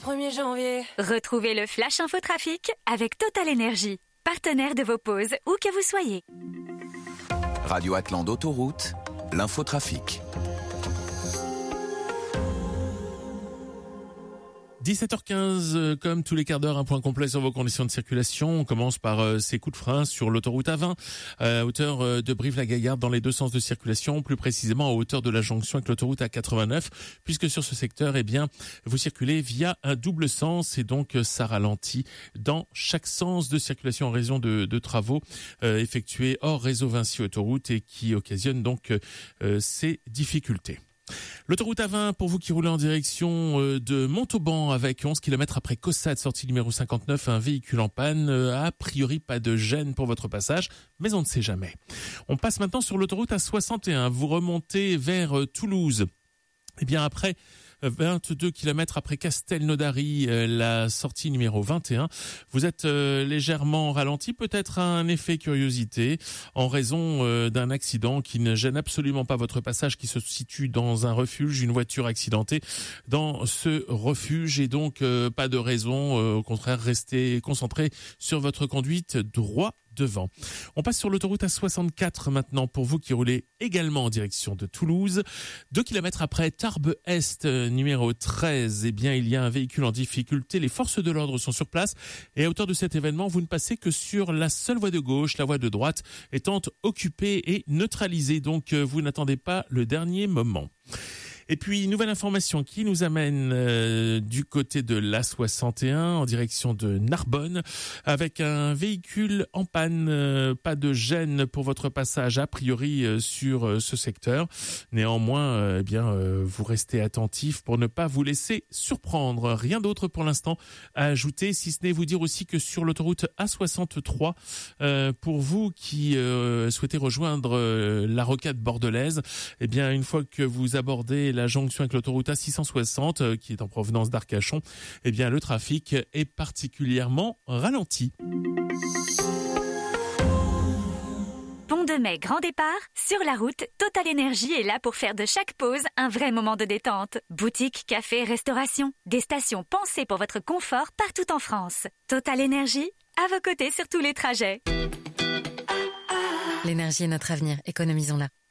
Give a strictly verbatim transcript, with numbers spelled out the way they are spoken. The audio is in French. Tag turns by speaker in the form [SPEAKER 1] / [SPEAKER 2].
[SPEAKER 1] premier janvier.
[SPEAKER 2] Retrouvez le Flash Infotrafic avec Total Energy, partenaire de vos pauses, où que vous soyez.
[SPEAKER 3] Radio Atlante Autoroute, l'infotrafic.
[SPEAKER 4] dix-sept heures quinze, comme tous les quarts d'heure, un point complet sur vos conditions de circulation. On commence par euh, ces coups de frein sur l'autoroute A vingt, euh, à hauteur euh, de Brive-la-Gaillarde dans les deux sens de circulation, plus précisément à hauteur de la jonction avec l'autoroute A quatre-vingt-neuf, puisque sur ce secteur, eh bien, vous circulez via un double sens et donc euh, ça ralentit dans chaque sens de circulation en raison de, de travaux euh, effectués hors réseau Vinci Autoroute et qui occasionnent donc euh, ces difficultés. L'autoroute A vingt, pour vous qui roulez en direction de Montauban avec onze kilomètres après Caussade, sortie numéro cinquante-neuf, un véhicule en panne. A priori, pas de gêne pour votre passage, mais on ne sait jamais. On passe maintenant sur l'autoroute A soixante et un. Vous remontez vers Toulouse. Eh bien, après vingt-deux kilomètres après Castelnaudary, la sortie numéro vingt et un, vous êtes euh, légèrement ralenti, peut-être un effet curiosité en raison euh, d'un accident qui ne gêne absolument pas votre passage, qui se situe dans un refuge, une voiture accidentée dans ce refuge et donc euh, pas de raison, euh, au contraire, restez concentré sur votre conduite droit devant. On passe sur l'autoroute A soixante-quatre maintenant pour vous qui roulez également en direction de Toulouse. Deux kilomètres après Tarbes-Est, numéro treize, eh bien, il y a un véhicule en difficulté. Les forces de l'ordre sont sur place et à hauteur de cet événement, vous ne passez que sur la seule voie de gauche, la voie de droite étant occupée et neutralisée. Donc, vous n'attendez pas le dernier moment. Et puis, nouvelle information qui nous amène euh, du côté de l'A soixante et un en direction de Narbonne avec un véhicule en panne. Euh, pas de gêne pour votre passage a priori euh, sur euh, ce secteur. Néanmoins, euh, eh bien, euh, vous restez attentif pour ne pas vous laisser surprendre. Rien d'autre pour l'instant à ajouter, si ce n'est vous dire aussi que sur l'autoroute A soixante-trois, euh, pour vous qui euh, souhaitez rejoindre euh, la rocade bordelaise, eh bien, une fois que vous abordez la jonction avec l'autoroute A six cent soixante euh, qui est en provenance d'Arcachon, eh bien le trafic est particulièrement ralenti.
[SPEAKER 2] Pont de Mai, grand départ. Sur la route, Total Energy est là pour faire de chaque pause un vrai moment de détente. Boutique, café, restauration. Des stations pensées pour votre confort partout en France. Total Energy, à vos côtés sur tous les trajets.
[SPEAKER 5] L'énergie est notre avenir, économisons-la.